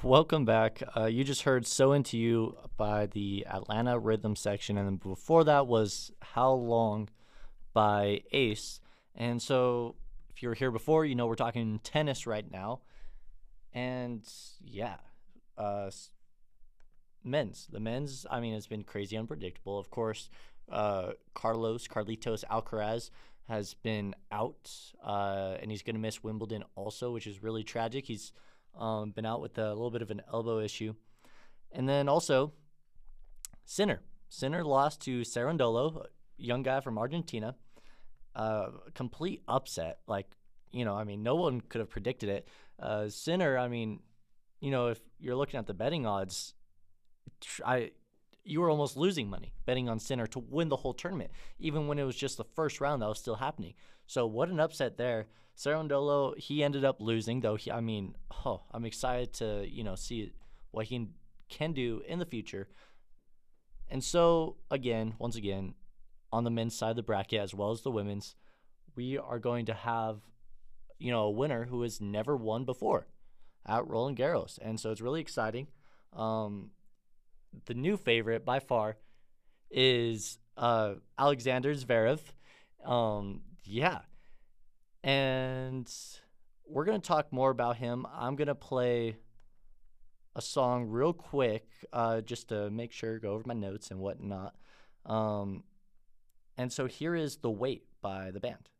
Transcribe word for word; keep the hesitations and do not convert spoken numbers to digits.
Welcome back. Uh, you just heard So Into You by the Atlanta Rhythm section, and then before that was How Long by Ace. And so, if you were here before, you know we're talking tennis right now. And yeah, uh, men's. The men's, I mean, it's been crazy unpredictable. Of course, uh, Carlos, Carlitos Alcaraz has been out, uh, and he's going to miss Wimbledon also, which is really tragic. He's um, been out with a little bit of an elbow issue. And then also, Sinner. Sinner lost to Cerundolo, a young guy from Argentina. Uh, complete upset. Like, you know, I mean, no one could have predicted it. Uh, Sinner, I mean, you know, if you're looking at the betting odds, I you were almost losing money betting on Sinner to win the whole tournament, even when it was just the first round that was still happening. So what an upset there. Cerundolo, he ended up losing, though. He, I mean, oh, I'm excited to you know see what he can, can do in the future. And so again, once again, on the men's side of the bracket as well as the women's, we are going to have you know a winner who has never won before at Roland Garros, and so it's really exciting. Um, the new favorite by far is uh, Alexander Zverev. Um, yeah, and we're gonna talk more about him. I'm gonna play a song real quick, uh, just to make sure, go over my notes and whatnot. Um, and so here is "The Wait" by the band.